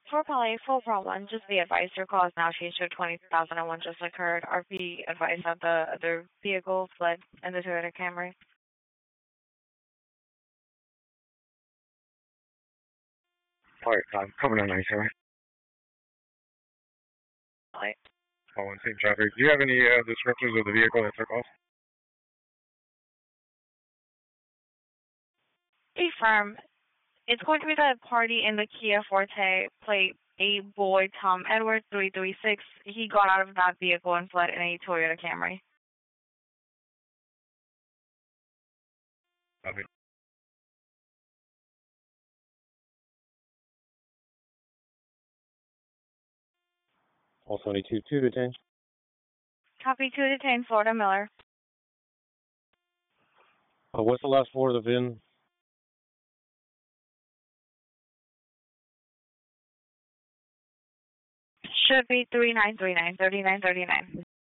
For Pele, full problem. Just be advised, your call is now changed to 20,001 just occurred. RP advised that the other vehicle fled in the Toyota Camry. Alright, I'm coming on 97. Like, Oh, and same traffic. Do you have any descriptors of the vehicle that took off? be firm. It's going to be the party in the Kia Forte, plate A Boy Tom Edward 336. He got out of that vehicle and fled in a Toyota Camry. Copy. All 22, 2 to 10. Copy 2 to 10, Florida Miller. What's the last four of the VIN? Should be 3939, 3939.